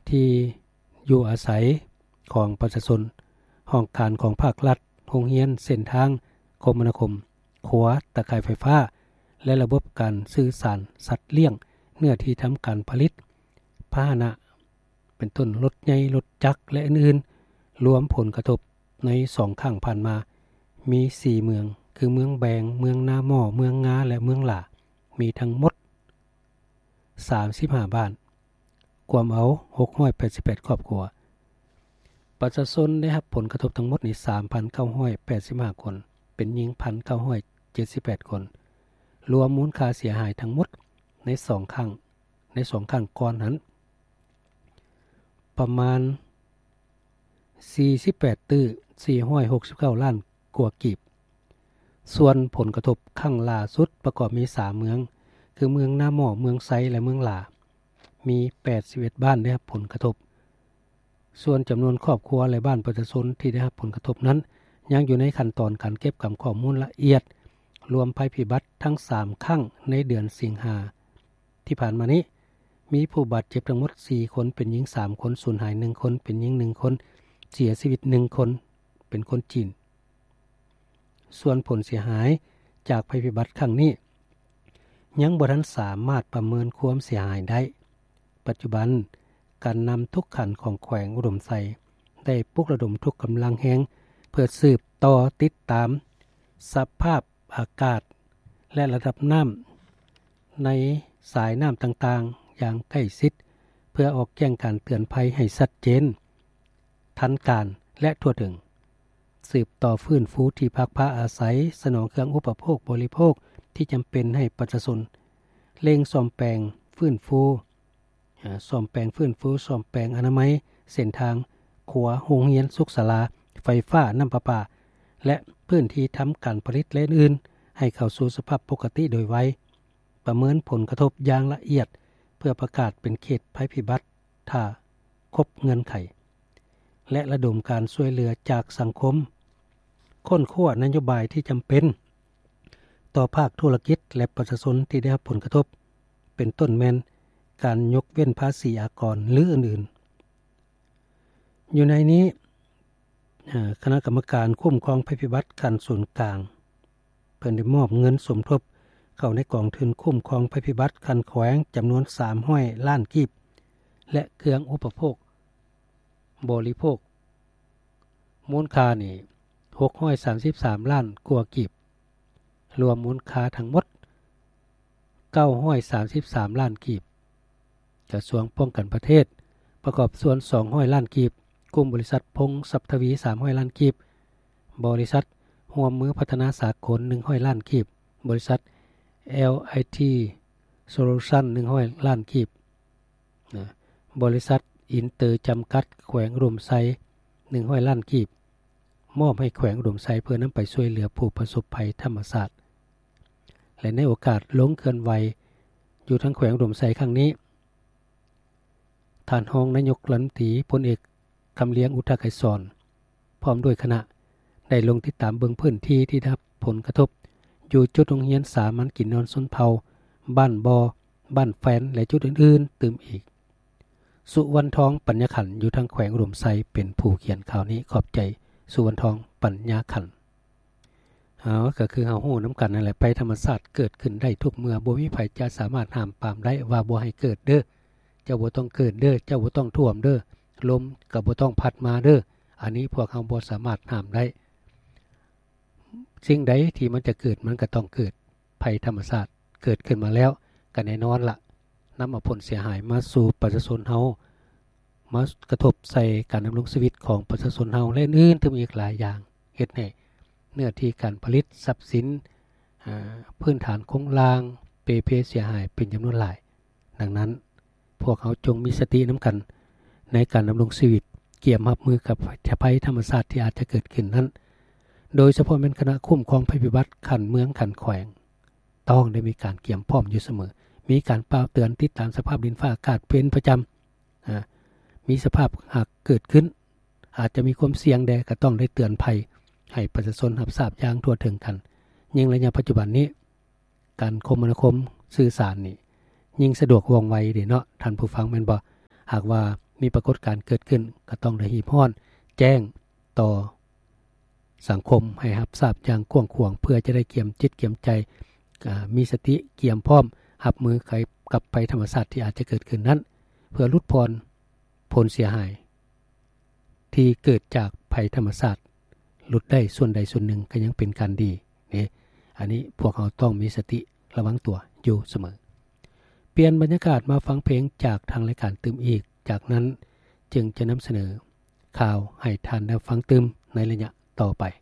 ที่อยู่อาศัยของประชาชนห้องการของภาครัฐโรงเรียนเส้นทางคมนาคมขัวตะข่ายไฟฟ้าและระบบการสื่อสารสัตว์เลี้ยงเนื้อที่ทำการผลิตพาหนะเป็นต้นรถใหญ่รถจักรและอื่นๆรวมผลกระทบใน2ครั้งผ่านมามี4เมืองคือเมืองแบงเมืองนาหม้อเมืองงาและเมืองหล่ามีทั้งหมด35บ้านกวมเอา688ครอบครัวประชาชนได้รับผลกระทบทั้งหมดนี่ 3,985 คนเป็นหญิง 1,978 คนรวมมูลค่าเสียหายทั้งหมดใน2ครั้งก่อนนั้นประมาณ48ตื้อ469ล้านกว่ากีบส่วนผลกระทบครั้งล่าสุดประกอบมี3เมืองคือเมืองนาหม้อเมืองไซและเมืองหล่ามี81บ้านได้รับผลกระทบส่วนจำนวนครอบครัวและบ้านประชาชนที่ได้รับผลกระทบนั้นยังอยู่ในขั้นตอนการเก็บข้อมูลละเอียดรวมภัยพิบัติทั้ง3ครั้งในเดือนสิงหาที่ผ่านมานี้มีผู้บาดเจ็บทั้งหมด4คนเป็นหญิง3คนสูญหาย1คนเป็นหญิง1คนเสียชีวิต1คนเป็นคนจีนส่วนผลเสียหายจากภัยพิบัติครั้งนี้ยังบ่ทันสามารถประเมินความเสียหายได้ปัจจุบันการนำทุกขันของแขวงอุดมไซได้ปลุกระดมทุกกำลังแหงเพื่อสืบต่อติดตามสภาพอากาศและระดับน้ำในสายน้ำต่างๆอย่างใกล้ชิดเพื่อออกแจ้งการเตือนภัยให้ชัดเจนทันการและทั่วถึงสืบต่อฟื้นฟูที่พักผ้าอาศัยสนองเครื่องอุปโภคบริโภคที่จำเป็นให้ประชาชนเร่งซ่อมแปลงฟื้นฟูซ่อมแปลงอนามัยเส้นทางขัวโรงเรียนสุขศาลาไฟฟ้าน้ำประปาและพื้นที่ทำการผลิตและอื่นให้เข้าสู่สภาพปกติโดยไวประเมินผลกระทบอย่างละเอียดเพื่อประกาศเป็นเขตภัยพิบัติถ้าครบเงื่อนไขและระดมการช่วยเหลือจากสังคมค้นคว้านโยบายที่จำเป็นต่อภาคธุรกิจและประชาชนที่ได้รับผลกระทบเป็นต้นแม่นการยกเว้นภาษีอากรหรืออื่นๆอยู่ในนี้คณะกรรมการคุ้มครองภัยพิบัติขั้นส่วนกลางเพิ่นได้มอบเงินสมทบเข้าในกองทุนคุ้มครองภัยพิบัติขั้นแขวงจำนวน300ล้านกีบและเครื่องอุปโภคบริโภคมูลค่านี่633ล้านกว่ากีบรวมมูลค่าทั้งหมด933ล้านกีบกระทรวงป้องกันประเทศประกอบส่วน200ล้านกีบกลุ่มบริษัทพงศ์ทรัพย์ทวี300ล้านกีบบริษัทร่วมมือพัฒนาสากล100ล้านกีบบริษัท LIT Solution 100ล้านกีบบริษัทอินเตอร์จำกัดแขวงอุดมไซ100ล้านกีบมอบให้แขวงอุดมไซเพื่อนำไปช่วยเหลือผู้ประสบภัยธรรมชาติและในโอกาสลงเคลื่อนไหวอยู่ทั้งแขวงอุดมไซครั้งนี้ท่านรองนายกรัฐมนตรีพลเอกคำเลี้ยงอุทาไกรสอนพร้อมด้วยคณะได้ลงติดตามเบื้องพื้นที่ที่ได้รับผลกระทบอยู่จุดโรงเรียนสามัญกินนอนชนเผ่าบ้านบอบ้านแฟนและจุดอื่นๆตื่มอีกสุวรรณทองปัญญาขันธ์อยู่ทางแขวงอุดมไซเป็นผู้เขียนข่าวนี้ขอบใจสุวรรณทองปัญญาขันธ์ก็คือเฮาฮู้นํากันนั่นแหละภัยธรรมชาติเกิดขึ้นได้ทุกเมื่อบ่มีไผจะสามารถห้ามปรามได้ว่าบ่ให้เกิดเด้อเจ้าบ่ต้องเกิดเด้อเจ้าบ่ต้องท่วมเด้อลมก็บ่ต้องพัดมาเด้ออันนี้พวกเฮาบ่สามารถห้ามได้สิ่งใดที่มันจะเกิดมันก็ต้องเกิดภัยธรรมชาติเกิดขึ้นมาแล้วก็แน่นอนล่ะนำเอาผลเสียหายมาสู่ประชาชนเฮามากระทบใส่การดำรงชีวิตของประชาชนเฮาและอื่นๆอีกหลายอย่างเฮ็ดให้เนื้อที่การผลิตทรัพย์สินพื้นฐานโครงสร้างเปเสียหายเป็นจำนวนหลายดังนั้นพวกเขาจงมีสตินํากันในการดำรงชีวิตเกี่ยมรับมือกับภัยธรรมชาติที่อาจจะเกิดขึ้นนั้นโดยเฉพาะเป็นคณะคุ้มครองภัยพิบัติขั้นเมืองขั้นแขวงต้องได้มีการเกี่ยมพร้อมอยู่เสมอมีการเป่าเตือนติดตามสภาพดินฟ้าอากาศเป็นประจำมีสภาพหากเกิดขึ้นอาจจะมีความเสี่ยงแดก็ต้องได้เตือนภัยให้ประชาชนรับทราบอย่างทั่วถึงกันยิ่งระยะปัจจุบันนี้การคมนาคมสื่อสารนี่ยิ่งสะดวกว่องไวเด้เนาะท่านผู้ฟังแม่นบ่หากว่ามีปรากฏการณ์เกิดขึ้นก็ต้องได้รีบร้อนแจ้งต่อสังคมให้รับทราบอย่างกว้างขวางเพื่อจะได้เกียมจิตเกียมใจมีสติเกียมพร้อมรับมือกับภัยธรรมชาติที่อาจจะเกิดขึ้นนั้นเพื่อลดพรผลเสียหายที่เกิดจากภัยธรรมชาติลดได้ส่วนใดส่วนหนึ่งก็ยังเป็นการดีนี่อันนี้พวกเราต้องมีสติระวังตัวอยู่เสมอเปลี่ยนบรรยากาศมาฟังเพลงจากทางรายการตืมอีกจากนั้นจึงจะนำเสนอข่าวให้ท่านได้ฟังตืมในระยะต่อไป